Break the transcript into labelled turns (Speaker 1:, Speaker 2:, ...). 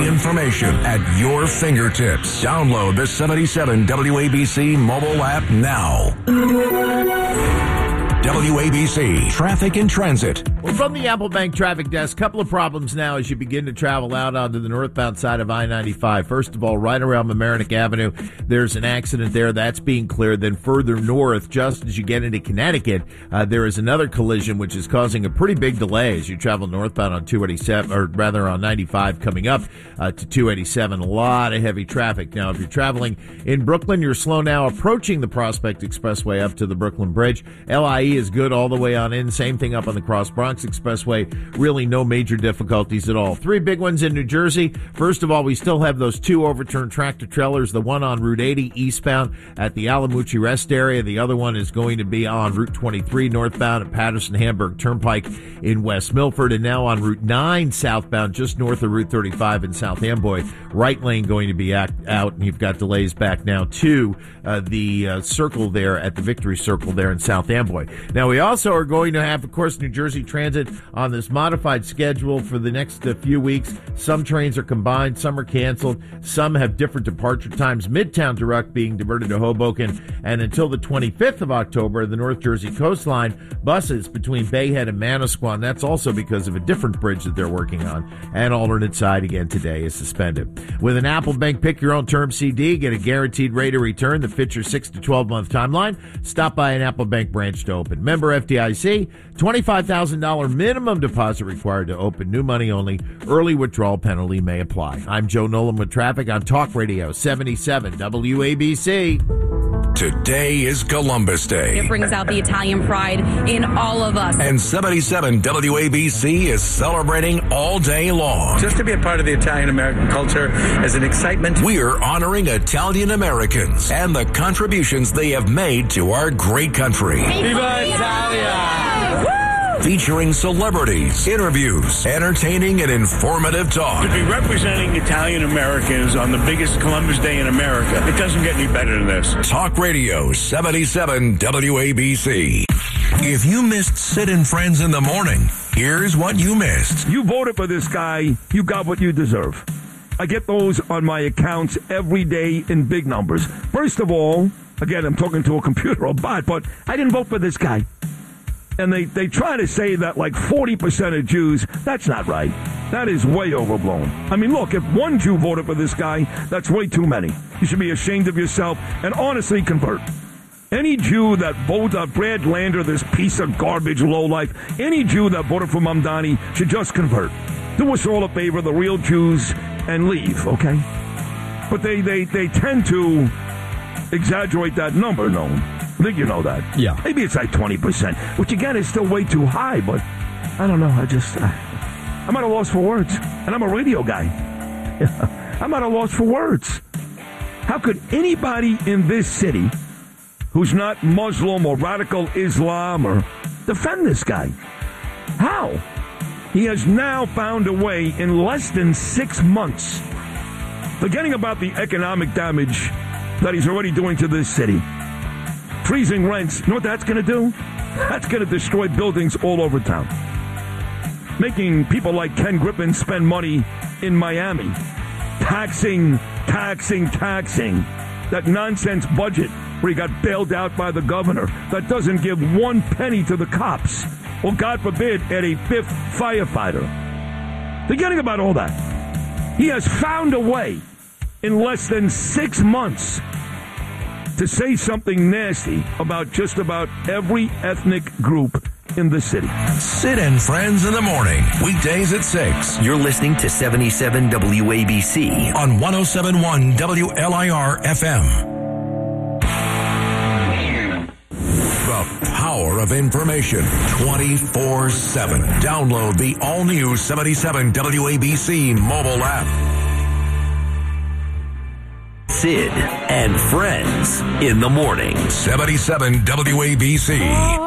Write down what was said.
Speaker 1: information at your fingertips. Download the 77 WABC mobile app now. WABC Traffic and Transit.
Speaker 2: Well, from the Apple Bank Traffic Desk, couple of problems now as you begin to travel out onto the northbound side of I-95. First of all, right around Mamaroneck Avenue, there's an accident there. That's being cleared. Then further north, just as you get into Connecticut, there is another collision which is causing a pretty big delay as you travel northbound on 287, or rather on 95 coming up to 287. A lot of heavy traffic. Now, if you're traveling in Brooklyn, you're slow now approaching the Prospect Expressway up to the Brooklyn Bridge. LIE is good all the way on in. Same thing up on the Cross Bronx Expressway. Really no major difficulties at all. Three big ones in New Jersey. First of all, we still have those two overturned tractor trailers. The one on Route 80 eastbound at the Alamucci Rest area. The other one is going to be on Route 23 northbound at Patterson-Hamburg Turnpike in West Milford. And now on Route 9 southbound just north of Route 35 in South Amboy. Right lane going to be out, and you've got delays back now to the circle there at the Victory Circle there in South Amboy. Now, we also are going to have, of course, New Jersey Transit on this modified schedule for the next few weeks. Some trains are combined, some are canceled, some have different departure times. Midtown Direct being diverted to Hoboken, and until the 25th of October, the North Jersey coastline, buses between Bayhead and Manasquan, that's also because of a different bridge that they're working on, and alternate side again today is suspended. With an Apple Bank Pick Your Own Term CD, get a guaranteed rate of return that fits your 6 to 12 month timeline. Stop by an Apple Bank branch to open. Member FDIC, $25,000 minimum deposit required to open. New money only. Early withdrawal penalty may apply. I'm Joe Nolan with traffic on Talk Radio 77 WABC.
Speaker 1: Today is Columbus Day.
Speaker 3: It brings out the Italian pride in all of us.
Speaker 1: And 77 WABC is celebrating all day long.
Speaker 4: Just to be a part of the Italian-American culture is an excitement.
Speaker 1: We're honoring Italian Americans and the contributions they have made to our great country.
Speaker 5: Viva Italia! Woo!
Speaker 1: Featuring celebrities, interviews, entertaining and informative talk.
Speaker 6: To be representing Italian Americans on the biggest Columbus Day in America, it doesn't get any better than this.
Speaker 1: Talk Radio 77 WABC. If you missed Sid and Friends in the Morning, here's what you missed.
Speaker 7: You voted for this guy, you got what you deserve. I get those on my accounts every day in big numbers. First of all, again, I'm talking to a computer or bot, but I didn't vote for this guy. And they try to say that like 40% of Jews, that's not right. That is way overblown. I mean, look, if one Jew voted for this guy, that's way too many. You should be ashamed of yourself and honestly convert. Any Jew that voted Brad Lander, this piece of garbage lowlife, any Jew that voted for Mamdani should just convert. Do us all a favor, the real Jews, and leave, okay? But they tend to exaggerate that number, no? I think you know that.
Speaker 5: Yeah.
Speaker 7: Maybe it's like 20%, which again is still way too high, but I don't know. I'm at a loss for words. And I'm a radio guy. I'm at a loss for words. How could anybody in this city who's not Muslim or radical Islam or defend this guy? How? He has now found a way in less than 6 months, forgetting about the economic damage that he's already doing to this city. Freezing rents, you know what that's going to do? That's going to destroy buildings all over town. Making people like Ken Griffin spend money in Miami. Taxing. That nonsense budget where he got bailed out by the governor that doesn't give 1 penny to the cops. Or, God forbid, add a 5th firefighter. Forgetting about all that. He has found a way in less than 6 months to say something nasty about just about every ethnic group in the city.
Speaker 1: Sid and Friends in the Morning, weekdays at 6.
Speaker 8: You're listening to 77 WABC
Speaker 1: on 107.1 WLIR FM. The power of information 24/7. Download the all-new 77 WABC mobile app.
Speaker 8: Sid and Friends in the Morning.
Speaker 1: 77 WABC.